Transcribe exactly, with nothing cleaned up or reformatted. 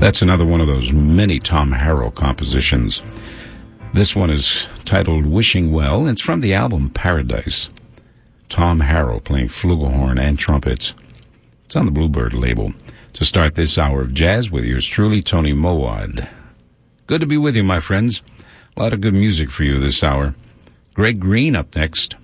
That's another one of those many Tom Harrell compositions. This one is titled Wishing Well. It's from the album Paradise. Tom Harrell playing flugelhorn and trumpets. It's on the Bluebird label. To start this hour of jazz with yours truly, Tony Mowat. Good to be with you, my friends. A lot of good music for you this hour. Greg Green up next.